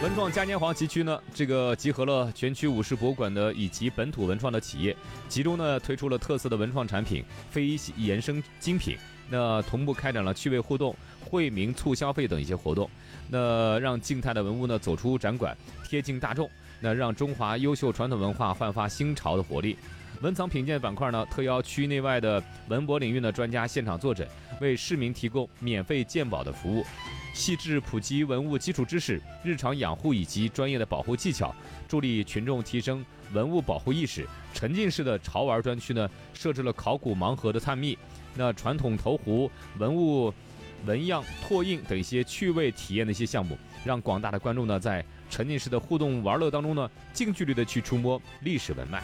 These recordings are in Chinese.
文创嘉年华集区呢，这个集合了全区50博物馆的以及本土文创的企业，其中呢推出了特色的文创产品、非遗衍生精品，那同步开展了趣味互动、惠民促消费等一些活动，那让静态的文物呢走出展馆，贴近大众，那让中华优秀传统文化焕发新潮的活力。文藏品鉴板块呢，特邀区内外的文博领域的专家现场坐诊，为市民提供免费鉴宝的服务，细致普及文物基础知识、日常养护以及专业的保护技巧，助力群众提升文物保护意识。沉浸式的潮玩专区呢，设置了考古盲盒的探秘、那传统投壶、文物纹样拓印等一些趣味体验的一些项目，让广大的观众呢，在沉浸式的互动玩乐当中呢，近距离的去触摸历史文脉。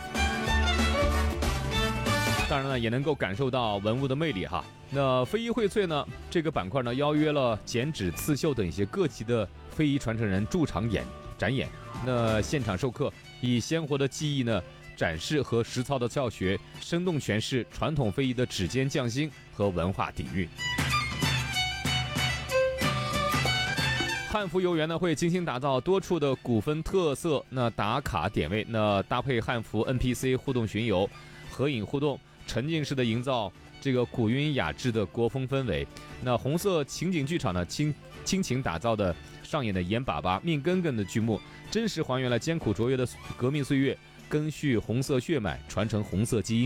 当然呢，也能够感受到文物的魅力哈。那非遗荟萃呢，这个板块呢，邀约了剪纸、刺绣等一些各级的非遗传承人驻场展演。那现场授课，以鲜活的技艺呢展示和实操的教学，生动诠释传统非遗的指尖匠心和文化底蕴。汉服游园呢会精心打造多处的古风特色那打卡点位，那搭配汉服 NPC 互动巡游、合影互动，沉浸式的营造这个古韵雅致的国风氛围。那红色情景剧场呢倾情打造的上演的严粑粑命根根的剧目，真实还原了艰苦卓越的革命岁月，赓续红色血脉，传承红色基因。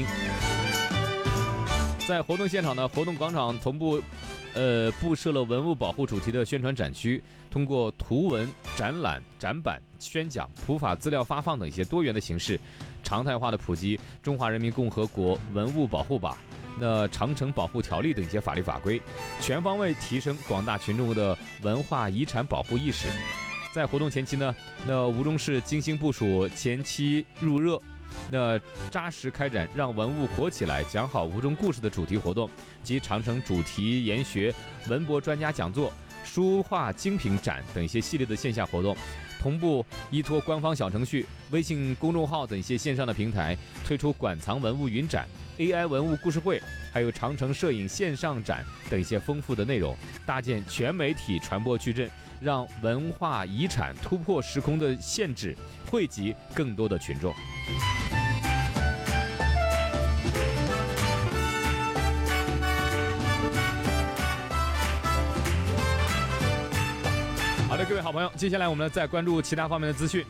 在活动现场呢，活动广场同步布设了文物保护主题的宣传展区，通过图文、展览、展板、宣讲、普法资料发放等一些多元的形式，常态化的普及《中华人民共和国文物保护法》、那长城保护条例等一些法律法规，全方位提升广大群众的文化遗产保护意识。在活动前期呢，那吴中市精心部署前期入热，那扎实开展让文物活起来、讲好吴中故事的主题活动及长城主题研学、文博专家讲座、书画精品展等一些系列的线下活动，同步依托官方小程序、微信公众号等一些线上的平台，推出馆藏文物云展、AI 文物故事会，还有长城摄影线上展等一些丰富的内容，搭建全媒体传播矩阵，让文化遗产突破时空的限制，惠及更多的群众。好的，各位好朋友，接下来我们再关注其他方面的资讯。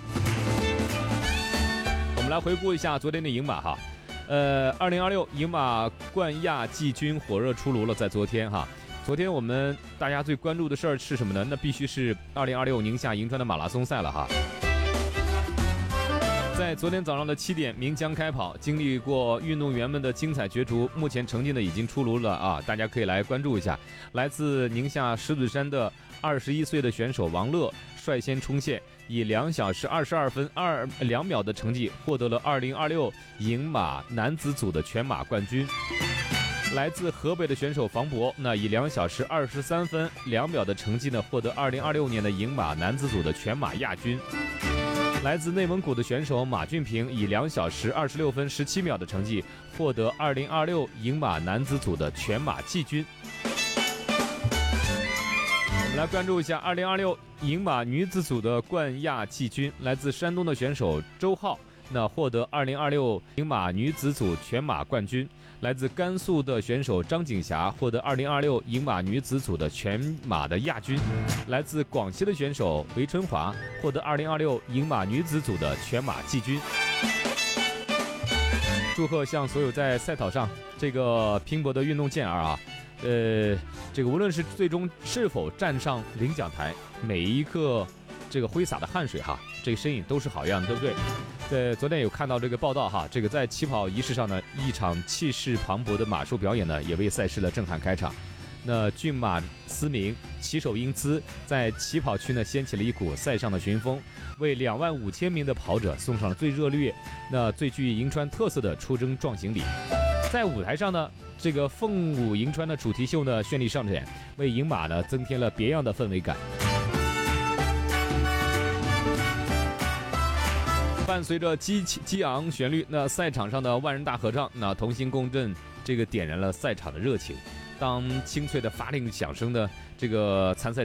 我们来回顾一下昨天的赢马哈。2026赢马冠亚季军火热出炉了，在昨天哈。昨天我们大家最关注的事儿是什么呢？那必须是2026宁夏银川的马拉松赛了哈。在昨天早上的7点岷江开跑，经历过运动员们的精彩角逐，目前成绩呢已经出炉了啊，大家可以来关注一下。来自宁夏石嘴山的21岁的选手王乐率先冲线，以2小时22分2秒的成绩获得了2026赢马男子组的全马冠军。来自河北的选手房博，那以2小时23分2秒的成绩呢，获得2026年的赢马男子组的全马亚军。来自内蒙古的选手马俊平以2小时26分17秒的成绩获得2026赢马男子组的全马季军。我们来关注一下2026赢马女子组的冠亚季军，来自山东的选手周浩，那获得2026赢马女子组全马冠军。来自甘肃的选手张景霞获得2026赢马女子组的全马的亚军。来自广西的选手韦春华获得2026赢马女子组的全马季军。祝贺向所有在赛场上这个拼搏的运动健儿啊！这个无论是最终是否站上领奖台，每一刻这个挥洒的汗水哈，这个身影都是好样的，对不对？对，昨天有看到这个报道哈，这个在起跑仪式上呢，一场气势磅礴的马术表演呢，也为赛事的震撼开场。那骏马嘶鸣，骑手英姿，在起跑区呢掀起了一股赛上的旋风，为25000名的跑者送上了最热烈、最具银川特色的出征壮行礼。在舞台上呢，这个凤舞银川的主题秀呢绚丽上演，为赢马呢增添了别样的氛围感。伴随着激昂旋律，那赛场上的万人大合唱，那同心共振，这个点燃了赛场的热情。当清脆的发令响声的这个参赛